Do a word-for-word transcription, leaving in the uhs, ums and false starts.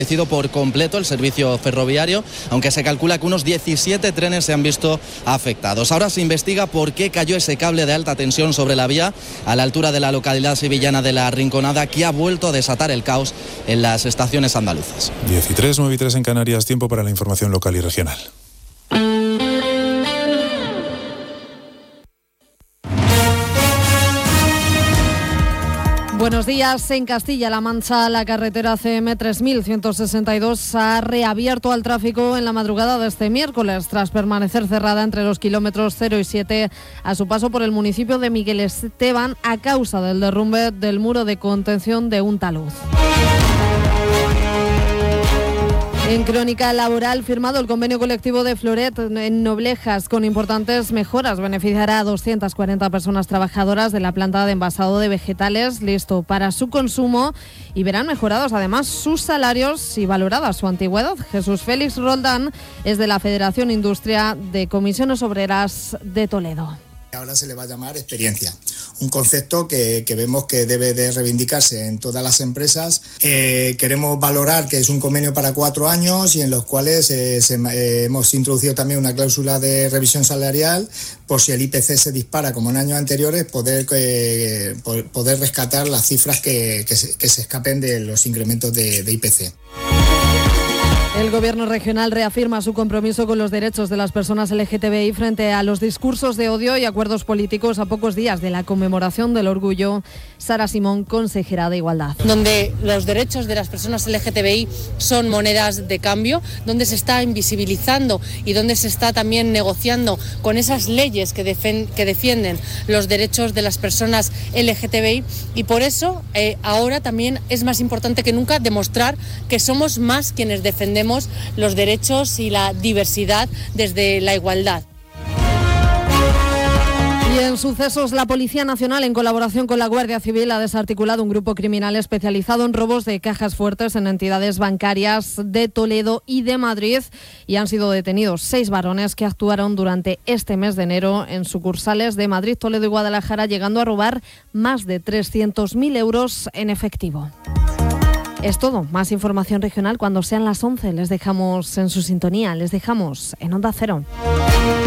por completo el servicio ferroviario, aunque se calcula que unos diecisiete trenes se han visto afectados. Ahora se investiga por qué cayó ese cable de alta tensión sobre la vía a la altura de la localidad sevillana de La Rinconada, que ha vuelto a desatar el caos en las estaciones andaluzas. diez y tres, nueve y tres en Canarias, tiempo para la información local y regional. Buenos días. En Castilla-La Mancha, la carretera C M tres mil ciento sesenta y dos ha reabierto al tráfico en la madrugada de este miércoles, tras permanecer cerrada entre los kilómetros cero y siete a su paso por el municipio de Miguel Esteban a causa del derrumbe del muro de contención de un talud. En crónica laboral, firmado el convenio colectivo de Floret en Noblejas con importantes mejoras. Beneficiará a doscientas cuarenta personas trabajadoras de la planta de envasado de vegetales, listo para su consumo, y verán mejorados además sus salarios y valorada su antigüedad. Jesús Félix Roldán es de la Federación Industria de Comisiones Obreras de Toledo. Ahora se le va a llamar experiencia, un concepto que, que vemos que debe de reivindicarse en todas las empresas. Eh, queremos valorar que es un convenio para cuatro años y en los cuales eh, se, eh, hemos introducido también una cláusula de revisión salarial por si el I P C se dispara como en años anteriores, poder, eh, poder rescatar las cifras que, que, se, que se escapen de los incrementos de, de I P C. El Gobierno regional reafirma su compromiso con los derechos de las personas L G T B I frente a los discursos de odio y acuerdos políticos a pocos días de la conmemoración del orgullo. Sara Simón, consejera de Igualdad. Donde los derechos de las personas L G T B I son monedas de cambio, donde se está invisibilizando y donde se está también negociando con esas leyes que, defen- que defienden los derechos de las personas L G T B I, y por eso eh, ahora también es más importante que nunca demostrar que somos más quienes defendemos los derechos y la diversidad desde la igualdad. Y en sucesos, la Policía Nacional, en colaboración con la Guardia Civil, ha desarticulado un grupo criminal especializado en robos de cajas fuertes en entidades bancarias de Toledo y de Madrid, y han sido detenidos seis varones que actuaron durante este mes de enero en sucursales de Madrid, Toledo y Guadalajara, llegando a robar más de trescientos mil euros en efectivo. Es todo. Más información regional cuando sean las once. Les dejamos en su sintonía, les dejamos en Onda Cero.